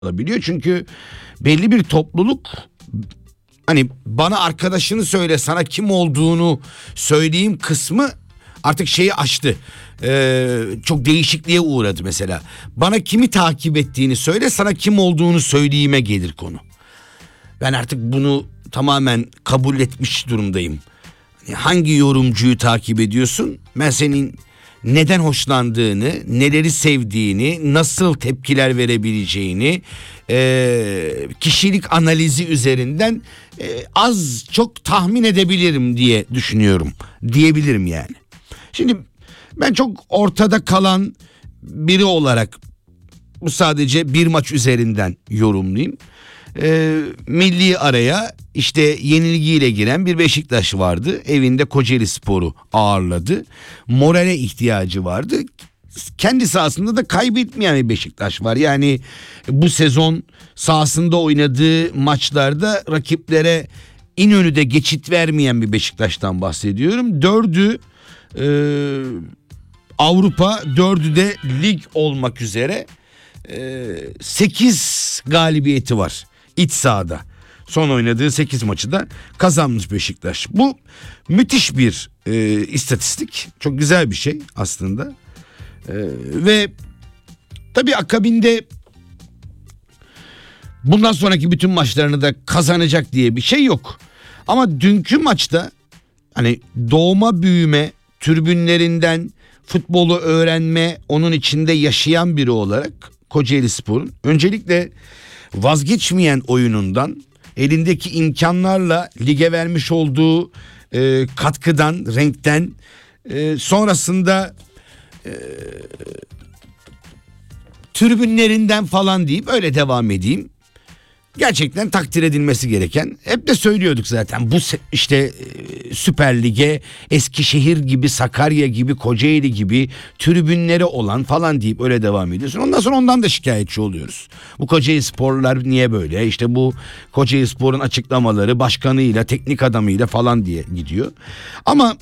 olabiliyor. Çünkü belli bir topluluk, hani bana arkadaşını söyle, sana kim olduğunu söyleyeyim kısmı artık şeyi aştı. Çok değişikliğe uğradı mesela. Bana kimi takip ettiğini söyle, sana kim olduğunu söyleyeyime gelir konu. Ben artık bunu tamamen kabul etmiş durumdayım. Hangi yorumcuyu takip ediyorsun? Ben senin neden hoşlandığını, neleri sevdiğini, nasıl tepkiler verebileceğini, kişilik analizi üzerinden az çok tahmin edebilirim diye düşünüyorum. Diyebilirim yani. Şimdi ben çok ortada kalan biri olarak bu sadece bir maç üzerinden yorumlayayım. Milli araya işte yenilgiyle giren bir Beşiktaş vardı. Evinde Kocaelispor'u ağırladı. Morale ihtiyacı vardı. Kendi sahasında da kaybetmeyen bir Beşiktaş var. Yani bu sezon sahasında oynadığı maçlarda rakiplere İnönü'de geçit vermeyen bir Beşiktaş'tan bahsediyorum. 4'ü Avrupa, 4'ü de lig olmak üzere 8 galibiyeti var iç sahada. Son oynadığı 8 maçı da kazanmış Beşiktaş. Bu müthiş bir istatistik. Çok güzel bir şey aslında. Ve tabii akabinde bundan sonraki bütün maçlarını da kazanacak diye bir şey yok. Ama dünkü maçta hani doğma büyüme, tribünlerinden futbolu öğrenme, onun içinde yaşayan biri olarak Kocaelispor'un öncelikle vazgeçmeyen oyunundan, elindeki imkanlarla lige vermiş olduğu katkıdan, renkten, sonrasında tribünlerinden falan deyip öyle devam edeyim. Gerçekten takdir edilmesi gereken, hep de söylüyorduk zaten, bu işte Süper Lig'e Eskişehir gibi, Sakarya gibi, Kocaeli gibi tribünleri olan falan deyip öyle devam ediyorsun. Ondan sonra ondan da şikayetçi oluyoruz. Bu Kocaelisporlular niye böyle? İşte bu Kocaelispor'un açıklamaları başkanıyla, teknik adamıyla falan diye gidiyor. Ama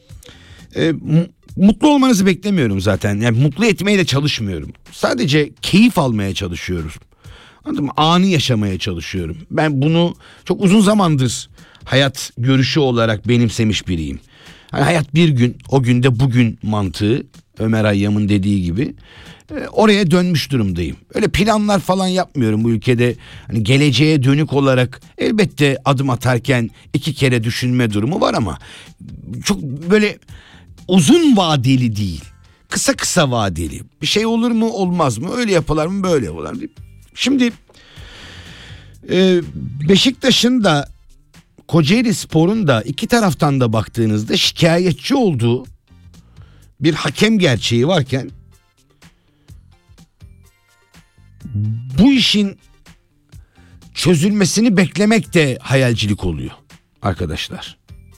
mutlu olmanızı beklemiyorum zaten. Yani mutlu etmeye de çalışmıyorum. Sadece keyif almaya çalışıyoruz. Anladın mı? Anı yaşamaya çalışıyorum. Ben bunu çok uzun zamandır hayat görüşü olarak benimsemiş biriyim. Hani hayat bir gün, o günde bugün mantığı, Ömer Hayyam'ın dediği gibi oraya dönmüş durumdayım. Öyle planlar falan yapmıyorum bu ülkede. Hani geleceğe dönük olarak elbette adım atarken 2 kere düşünme durumu var ama çok böyle uzun vadeli değil. Kısa kısa vadeli. Bir şey olur mu, olmaz mı? Öyle yapılar mı, böyle yapılar mı? Şimdi Beşiktaş'ın da Kocaelispor'un da iki taraftan da baktığınızda şikayetçi olduğu bir hakem gerçeği varken bu işin çözülmesini beklemek de hayalcilik oluyor arkadaşlar.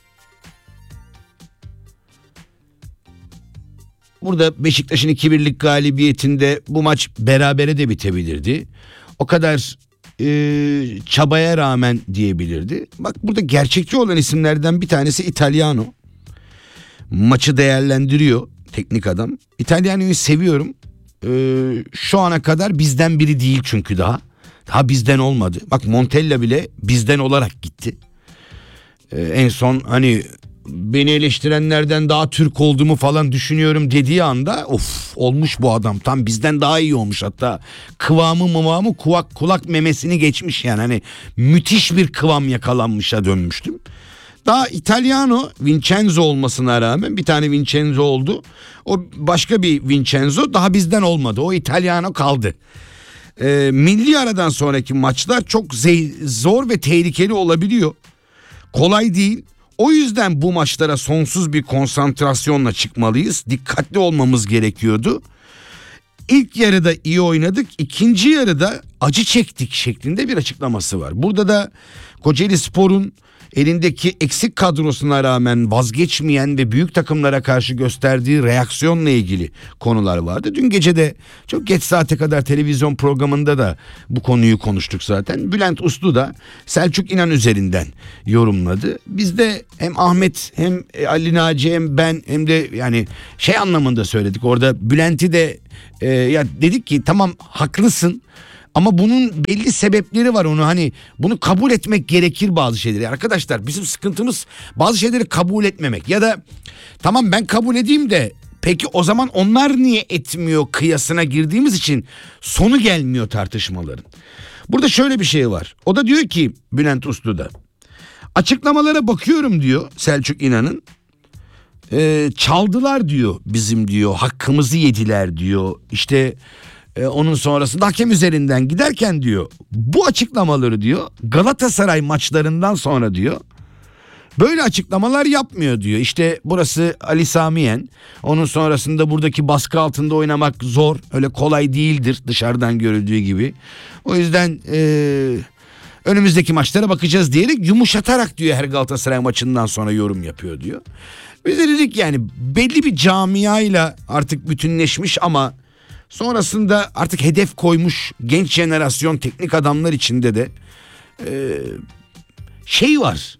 Burada Beşiktaş'ın 2-1'lik galibiyetinde bu maç berabere de bitebilirdi. O kadar çabaya rağmen diyebilirdi. Bak, burada gerçekçi olan isimlerden bir tanesi Italiano. Maçı değerlendiriyor teknik adam. Italiano'yu seviyorum. Şu ana kadar bizden biri değil çünkü daha bizden olmadı. Bak, Montella bile bizden olarak gitti. En son hani beni eleştirenlerden daha Türk olduğumu falan düşünüyorum dediği anda olmuş bu adam, tam bizden daha iyi olmuş, hatta kıvamı kulak memesini geçmiş, yani hani müthiş bir kıvam yakalanmışa dönmüştüm. Daha Italiano, Vincenzo olmasına rağmen bir tane Vincenzo oldu, o başka bir Vincenzo, daha bizden olmadı, o Italiano kaldı. Milli aradan sonraki maçlar çok zor ve tehlikeli olabiliyor, kolay değil. O yüzden bu maçlara sonsuz bir konsantrasyonla çıkmalıyız. Dikkatli olmamız gerekiyordu. İlk yarıda iyi oynadık, ikinci yarıda acı çektik şeklinde bir açıklaması var. Burada da Kocaelispor'un elindeki eksik kadrosuna rağmen vazgeçmeyen ve büyük takımlara karşı gösterdiği reaksiyonla ilgili konular vardı. Dün gece de çok geç saate kadar televizyon programında da bu konuyu konuştuk zaten. Bülent Uslu da Selçuk İnan üzerinden yorumladı. Biz de hem Ahmet hem Ali Naci hem ben hem de yani şey anlamında söyledik. Orada Bülent'i de ya dedik ki tamam, haklısın. Ama bunun belli sebepleri var, onu hani bunu kabul etmek gerekir bazı şeyleri. Arkadaşlar bizim sıkıntımız bazı şeyleri kabul etmemek ya da tamam ben kabul edeyim de peki o zaman onlar niye etmiyor kıyasına girdiğimiz için sonu gelmiyor tartışmaların. Burada şöyle bir şey var. O da diyor ki Bülent Uslu'da açıklamalara bakıyorum diyor Selçuk İnan'ın. Çaldılar diyor bizim diyor hakkımızı yediler diyor. İşte onun sonrasında hakem üzerinden giderken diyor bu açıklamaları diyor Galatasaray maçlarından sonra diyor böyle açıklamalar yapmıyor diyor. İşte burası Ali Sami Yen. Onun sonrasında buradaki baskı altında oynamak zor. Öyle kolay değildir dışarıdan görüldüğü gibi. O yüzden önümüzdeki maçlara bakacağız diyerek yumuşatarak diyor her Galatasaray maçından sonra yorum yapıyor diyor. Biz de dedik yani belli bir camiayla artık bütünleşmiş ama sonrasında artık hedef koymuş genç jenerasyon teknik adamlar içinde de şey var.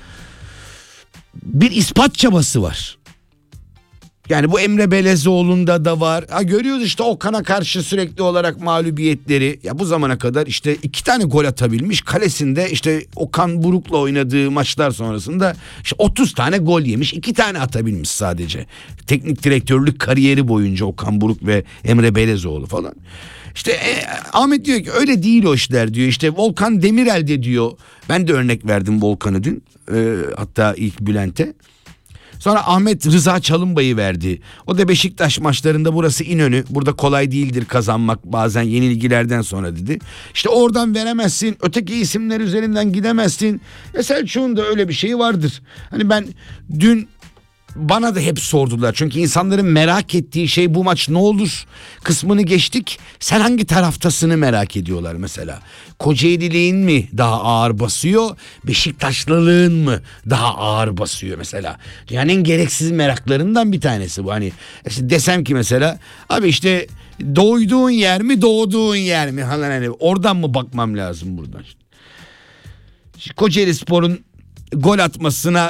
Bir ispat çabası var. Yani bu Emre Belezoğlu'nda da var. Görüyoruz işte Okan'a karşı sürekli olarak mağlubiyetleri. Ya bu zamana kadar işte 2 tane gol atabilmiş. Kalesinde işte Okan Buruk'la oynadığı maçlar sonrasında işte 30 tane gol yemiş. 2 tane atabilmiş sadece. Teknik direktörlük kariyeri boyunca Okan Buruk ve Emre Belezoğlu falan. İşte Ahmet diyor ki öyle değil o işler diyor. İşte Volkan Demirel de diyor. Ben de örnek verdim Volkan'ı dün. Hatta ilk Bülent'e. Sonra Ahmet Rıza Çalınbay'ı verdi. O da Beşiktaş maçlarında burası İnönü. Burada kolay değildir kazanmak bazen yenilgilerden sonra dedi. İşte oradan veremezsin. Öteki isimler üzerinden gidemezsin. Selçuk'un da öyle bir şeyi vardır. Hani ben dün bana da hep sordular. Çünkü insanların merak ettiği şey bu maç ne olur kısmını geçtik. Sen hangi taraftasını merak ediyorlar mesela. Kocaeliliğin mi daha ağır basıyor? Beşiktaşlılığın mı daha ağır basıyor mesela? Yani en gereksiz meraklarından bir tanesi bu. Hani işte desem ki mesela abi işte doyduğun yer mi doğduğun yer mi? Hani oradan mı bakmam lazım buradan? Kocaelispor'un gol atmasına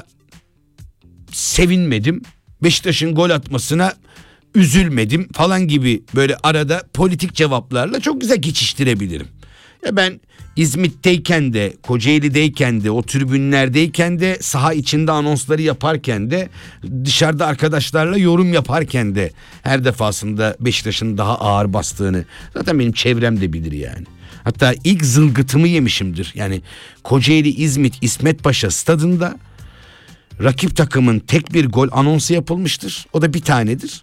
sevinmedim. Beşiktaş'ın gol atmasına üzülmedim falan gibi böyle arada politik cevaplarla çok güzel geçiştirebilirim. Ya ben İzmit'teyken de Kocaeli'deyken de o tribünlerdeyken de saha içinde anonsları yaparken de dışarıda arkadaşlarla yorum yaparken de her defasında Beşiktaş'ın daha ağır bastığını zaten benim çevrem de bilir yani. Hatta ilk zılgıtımı yemişimdir. Yani Kocaeli İzmit İsmet Paşa stadında rakip takımın tek bir gol anonsu yapılmıştır. O da bir tanedir.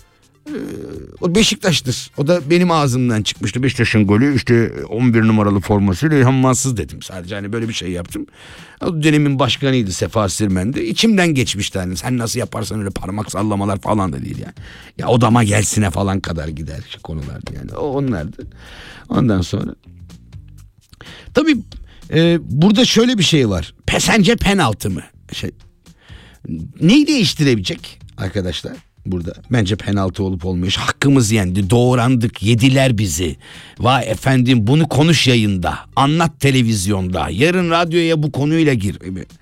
O Beşiktaş'tır. O da benim ağzımdan çıkmıştı. Beşiktaş'ın golü işte 11 numaralı formasıyla İlhan Mansız dedim. Sadece hani böyle bir şey yaptım. O dönemin başkanıydı Sefa Sirmen'de. İçimden geçmişti hani. Sen nasıl yaparsan öyle parmak sallamalar falan da değil yani. Ya odama gelsine falan kadar gider konulardı yani. O onlardı. Ondan sonra tabii burada şöyle bir şey var. Sence penaltı mı? Neyi değiştirebilecek arkadaşlar burada? Bence penaltı olup olmuyor. Hakkımız yendi, doğrandık, yediler bizi. Vay efendim bunu konuş yayında, anlat televizyonda, yarın radyoya bu konuyla gir.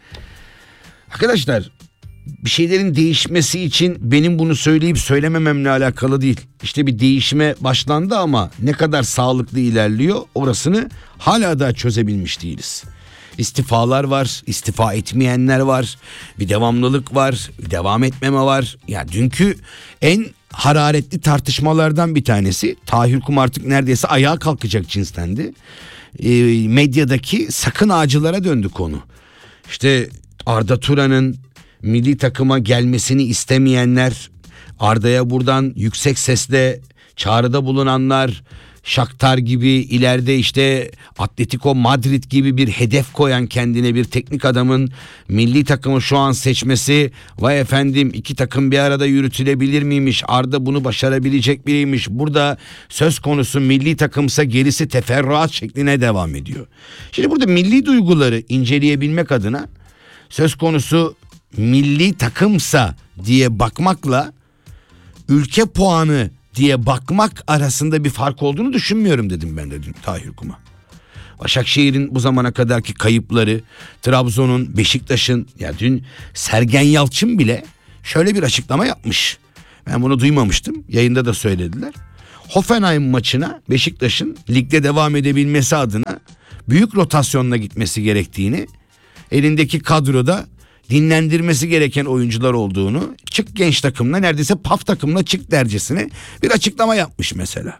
Arkadaşlar bir şeylerin değişmesi için benim bunu söyleyip söylemememle alakalı değil. İşte bir değişime başlandı ama ne kadar sağlıklı ilerliyor orasını hala da çözebilmiş değiliz. İstifalar var, istifa etmeyenler var, bir devamlılık var, bir devam etmeme var. Ya dünkü en hararetli tartışmalardan bir tanesi, Tahir Kum artık neredeyse ayağa kalkacak cinstendi. Medyadaki sakın ağacılara döndü konu. İşte Arda Turan'ın milli takıma gelmesini istemeyenler, Arda'ya buradan yüksek sesle çağrıda bulunanlar, Shakhtar gibi ileride işte Atletico Madrid gibi bir hedef koyan kendine bir teknik adamın milli takımı şu an seçmesi, vay efendim 2 takım bir arada yürütülebilir miymiş, Arda bunu başarabilecek biriymiş, burada söz konusu milli takımsa gerisi teferruat şekline devam ediyor. Şimdi burada milli duyguları inceleyebilmek adına söz konusu milli takımsa diye bakmakla ülke puanı diye bakmak arasında bir fark olduğunu düşünmüyorum dedim ben de dün Tahir Kum'a. Başakşehir'in bu zamana kadarki kayıpları, Trabzon'un, Beşiktaş'ın, ya dün Sergen Yalçın bile şöyle bir açıklama yapmış. Ben bunu duymamıştım. Yayında da söylediler. Hoffenheim maçına Beşiktaş'ın ligde devam edebilmesi adına büyük rotasyonla gitmesi gerektiğini, elindeki kadroda dinlendirmesi gereken oyuncular olduğunu, çık genç takımla, neredeyse PAF takımla çık dercesine bir açıklama yapmış mesela.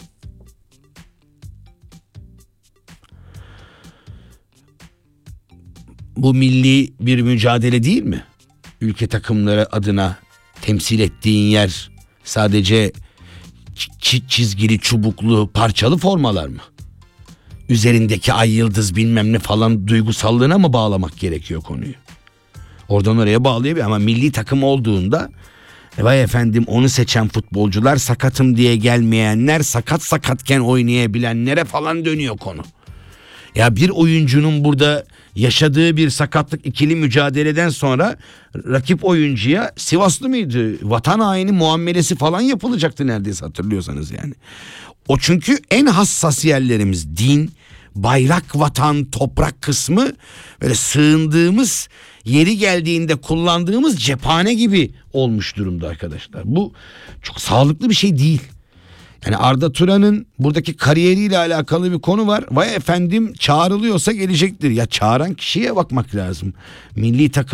Bu milli bir mücadele değil mi? Ülke takımları adına temsil ettiğin yer sadece çizgili, çubuklu, parçalı formalar mı? Üzerindeki ay yıldız bilmem ne falan duygusallığına mı bağlamak gerekiyor konuyu? Oradan oraya bağlayabilir ama milli takım olduğunda vay efendim onu seçen futbolcular, sakatım diye gelmeyenler, sakatken oynayabilenlere falan dönüyor konu. Ya bir oyuncunun burada yaşadığı bir sakatlık, ikili mücadeleden sonra rakip oyuncuya Sivaslı mıydı, vatan haini muamelesi falan yapılacaktı neredeyse, hatırlıyorsanız yani. O çünkü en hassas yerlerimiz, din, bayrak, vatan, toprak kısmı, böyle sığındığımız, yeri geldiğinde kullandığımız cephane gibi olmuş durumda arkadaşlar. Bu çok sağlıklı bir şey değil. Yani Arda Turan'ın buradaki kariyeriyle alakalı bir konu var. Vay efendim çağrılıyorsa gelecektir. Ya çağıran kişiye bakmak lazım. Milli takım